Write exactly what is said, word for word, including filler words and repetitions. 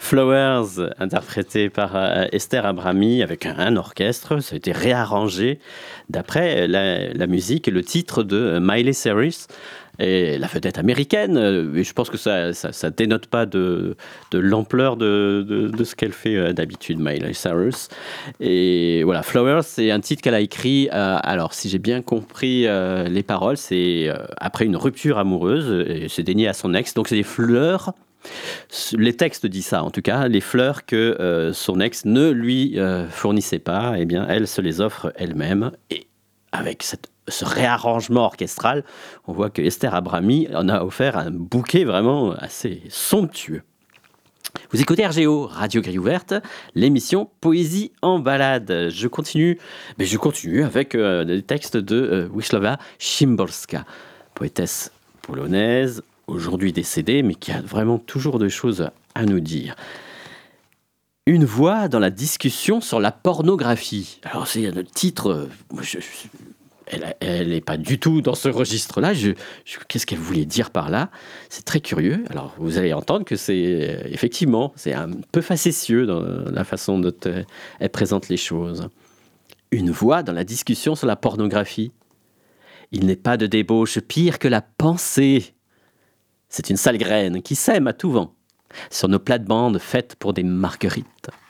Flowers, interprété par euh, Esther Abrami avec un, un orchestre. Ça a été réarrangé d'après la, la musique et le titre de Miley Cyrus. Et la vedette américaine, euh, je pense que ça, ça, ça dénote pas de, de l'ampleur de, de, de ce qu'elle fait euh, d'habitude, Miley Cyrus. Et voilà, Flowers, c'est un titre qu'elle a écrit, euh, alors si j'ai bien compris euh, les paroles, c'est euh, après une rupture amoureuse, et c'est dénié à son ex, donc c'est des fleurs. Les textes disent ça, en tout cas, les fleurs que euh, son ex ne lui euh, fournissait pas, eh bien, elle se les offre elle-même. Et avec cette, ce réarrangement orchestral, on voit que Esther Abrami en a offert un bouquet vraiment assez somptueux. Vous écoutez R G O, Radio Grille Ouverte, l'émission Poésie en balade. Je continue, mais je continue avec euh, des textes de euh, Wisława Szymborska, poétesse polonaise, aujourd'hui décédée, mais qui a vraiment toujours des choses à nous dire. Une voix dans la discussion sur la pornographie. Alors c'est le titre, je, je, elle n'est pas du tout dans ce registre-là. Je, je, qu'est-ce qu'elle voulait dire par là ? C'est très curieux. Alors vous allez entendre que c'est effectivement, c'est un peu facétieux dans la façon dont elle présente les choses. Une voix dans la discussion sur la pornographie. Il n'est pas de débauche pire que la pensée. C'est une sale graine qui sème à tout vent sur nos plates-bandes faites pour des marguerites.